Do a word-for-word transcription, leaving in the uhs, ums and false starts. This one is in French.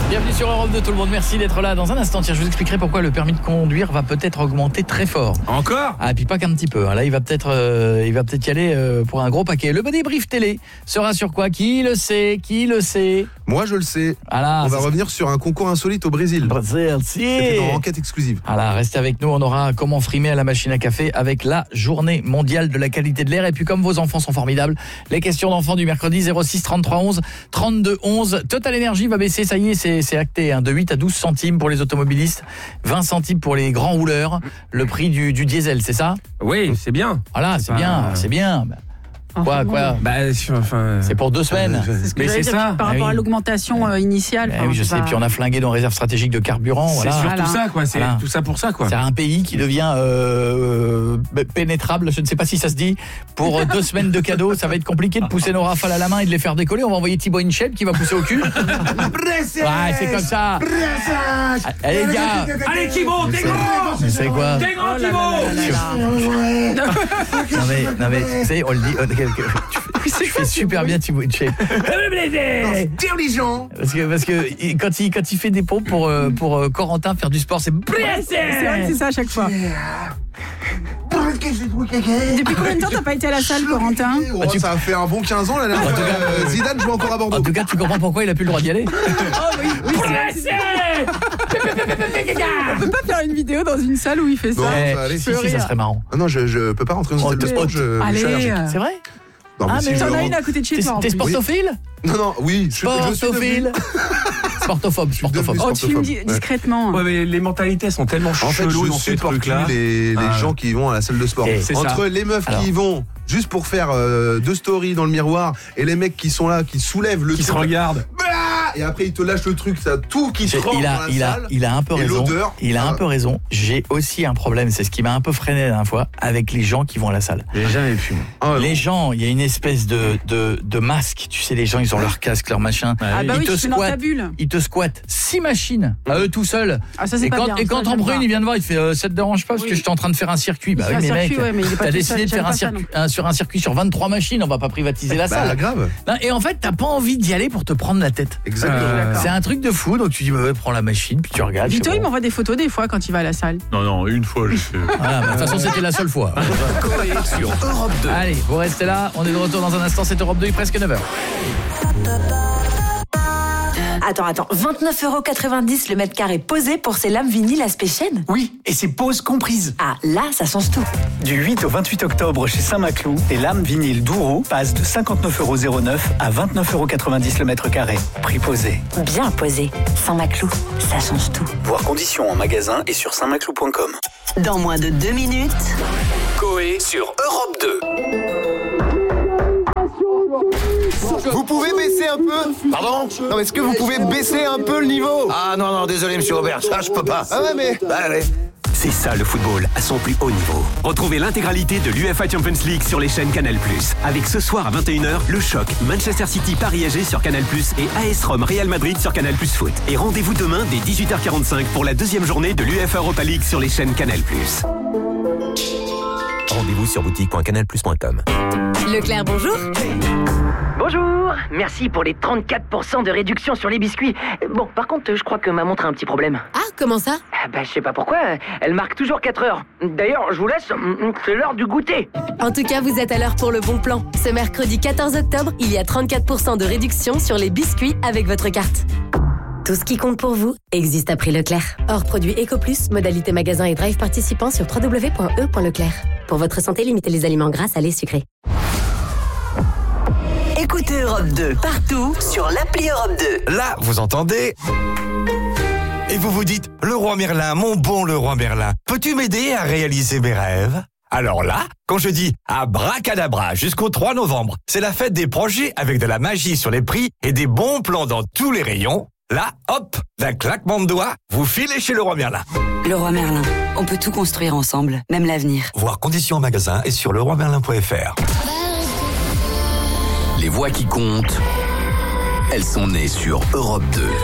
Bienvenue sur Europe deux, tout le monde. Merci d'être là. Dans un instant, tiens, je vous expliquerai pourquoi le permis de conduire va peut-être augmenter très fort. Encore ? Ah, et puis pas qu'un petit peu. Là, il va peut-être, euh, il va peut-être y aller euh, pour un gros paquet. Le débrief télé sera sur quoi ? Qui le sait ? Qui le sait ? Moi, je le sais. Voilà, on va c'est... revenir sur un concours insolite au Brésil. Brésil, C'était dans enquête exclusive. Voilà, restez avec nous. On aura comment frimer à la machine à café avec la journée mondiale de la qualité de l'air. Et puis, comme vos enfants sont formidables, les questions d'enfants du mercredi zéro six trente-trois onze trente-deux onze. Total Energy va baisser, ça y est, c'est, c'est acté, hein, de huit à douze centimes pour les automobilistes, vingt centimes pour les grands rouleurs, le prix du, du diesel, c'est ça ? Oui, c'est bien. Voilà, c'est, c'est bien, pas... c'est bien. Quoi, enfin, quoi bah, enfin, c'est pour deux semaines. C'est ce que mais j'allais c'est dire, ça. par rapport ah oui. à l'augmentation euh, initiale. Eh oui, je sais. Pas... Puis on a flingué nos réserves stratégiques de carburant. C'est voilà. surtout voilà. ça, quoi. C'est voilà. tout ça pour ça, quoi. C'est un pays qui devient euh, pénétrable. Je ne sais pas si ça se dit. Pour deux semaines de cadeaux, ça va être compliqué de pousser nos rafales à la main et de les faire décoller. On va envoyer Thibaut Inchel qui va pousser au cul. Ouais, c'est comme ça. Allez, les gars. Allez, Thibaut, t'es grand. C'est quoi ? T'es grand, Thibaut. Non mais, non mais, tu sais, on le dit. Tu fais super bien Thibaut Inchel. Intelligent. Parce que parce que quand il quand il fait des pompes pour pour Corentin faire du sport, c'est Ouais, c'est vrai que c'est ça à chaque fois. Depuis combien de temps t'as pas été à la salle, Corentin ? Oh, bah, tu... Ça a fait un bon quinze ans, là. là. Euh, Zidane joue encore à Bordeaux. En tout cas, tu comprends pourquoi il a plus le droit d'y aller. Oh oui, oui c'est On peut pas faire une vidéo dans une salle où il fait ça. Non, Eh, ça allait. si, si, ça serait marrant. Ah non, je, je peux pas rentrer dans une Oh, salle de sport. Je, allez. je suis allergique. C'est vrai ? Non, mais Ah, si mais je t'en as rentre- une à côté de chez T'es, toi. en t'es plus. sportophile ? Non, non, oui. Je, je suis devenu... Sportophile Sportophobe, sportophobe. Oh, tu me dis Ouais. discrètement. Ouais, mais les mentalités sont tellement En fait, cheloues je dans ces supporte trucs-là. plus les, les Ah. gens qui vont à la salle de sport. Et c'est Entre ça. les meufs Alors. qui y vont juste pour faire euh, deux stories dans le miroir et les mecs qui sont là, qui soulèvent le Qui se truc. regardent. Et après, ils te lâchent le truc, ça tout qui J'ai- trempe il dans a, la il a, salle. il a un peu Et raison. l'odeur. Il a un Ah. peu raison. J'ai aussi un problème. C'est ce qui m'a un peu freiné la dernière fois avec les gens qui vont à la salle. J'ai jamais pu. Ah, non. Les gens, il y a une espèce de, de, de masque. Tu sais, les gens, ils ont leur casque, leur machin. Ah bah Ils oui, te tu es dans ta squattent. bulle. Ils te squattent six machines à eux tout seuls. Ah ça c'est Et pas quand, bien. et quand ça, t'en j'aime prends pas. une, il vient de voir, il fait euh, ça te dérange pas parce Oui. que j'étais en train de faire un circuit. Bah Il oui, fait un mais mec, circuit, ouais, mais il est pas t'as tout décidé seul, de faire j'aime un pas ça, circuit, un, sur un circuit sur vingt-trois machines, on va pas privatiser la Bah, salle. grave. Non, et en fait, t'as pas envie d'y aller pour te prendre la tête. Exactement. Euh, C'est un truc de fou, donc tu dis, bah, ouais, prends la machine, puis tu regardes. Vito, c'est il bon. m'envoie des photos des fois quand il va à la salle. Non, non, une fois, j'ai fait. Voilà, bah, de toute façon, c'était la seule fois. Coé sur Europe deux. Allez, vous restez là, on est de retour dans un instant, c'est Europe deux, il est presque neuf heures. Attends, attends, vingt-neuf euros quatre-vingt-dix le mètre carré posé pour ces lames vinyles aspect chêne. Oui, et c'est pause comprise. Ah, là, ça change tout. Du huit au vingt-huit octobre chez Saint-Maclou, les lames vinyles Douro passent de cinquante-neuf euros neuf à vingt-neuf euros quatre-vingt-dix le mètre carré. Prix posé. Bien posé. Saint-Maclou, ça change tout. Voir conditions en magasin et sur saint maclou point com. Dans moins de deux minutes... Coé sur Europe deux. Vous pouvez baisser un peu ? Pardon ? Non, est-ce que vous pouvez baisser un peu le niveau ? Ah non, non, désolé, monsieur Robert, ça, je peux pas. Ah ouais, mais... Bah, allez. C'est ça le football à son plus haut niveau. Retrouvez l'intégralité de l'U E F A Champions League sur les chaînes Canal plus. Avec ce soir à vingt et une heures, le choc Manchester City Paris A G sur Canal plus et A S Rome Real Madrid sur Canal plus Foot. Et rendez-vous demain dès dix-huit heures quarante-cinq pour la deuxième journée de l'U E F A Europa League sur les chaînes Canal plus. Rendez-vous sur boutique point canal plus point com. Leclerc, bonjour. Bonjour, merci pour les trente-quatre pour cent de réduction sur les biscuits. Bon, par contre, je crois que ma montre a un petit problème. Ah, comment ça ? Ah bah, je sais pas pourquoi, elle marque toujours quatre heures. D'ailleurs, je vous laisse, c'est l'heure du goûter. En tout cas, vous êtes à l'heure pour le bon plan. Ce mercredi quatorze octobre, il y a trente-quatre pour cent de réduction sur les biscuits avec votre carte. Tout ce qui compte pour vous existe à prix Leclerc. Hors produit EcoPlus, modalité magasin et drive participant sur w w w point e point leclerc. Pour votre santé, limitez les aliments gras, salés, sucrés. Écoutez Europe deux partout sur l'appli Europe deux. Là, vous entendez ? Et vous vous dites, le roi Merlin, mon bon le roi Merlin, peux-tu m'aider à réaliser mes rêves ? Alors là, quand je dis abracadabra jusqu'au trois novembre, c'est la fête des projets avec de la magie sur les prix et des bons plans dans tous les rayons. Là, hop, d'un claquement de doigts, vous filez chez le roi Merlin. Le roi Merlin, on peut tout construire ensemble, même l'avenir. Voir conditions en magasin et sur leroy merlin point f r. Les voix qui comptent, elles sont nées sur Europe deux.